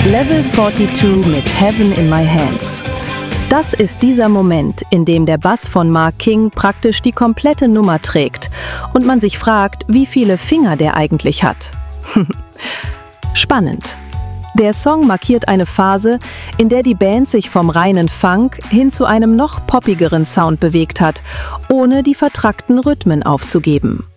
Level 42 mit Heaven in My Hands. Das ist dieser Moment, in dem der Bass von Mark King praktisch die komplette Nummer trägt und man sich fragt, wie viele Finger der eigentlich hat. Spannend. Der Song markiert eine Phase, in der die Band sich vom reinen Funk hin zu einem noch poppigeren Sound bewegt hat, ohne die vertrackten Rhythmen aufzugeben.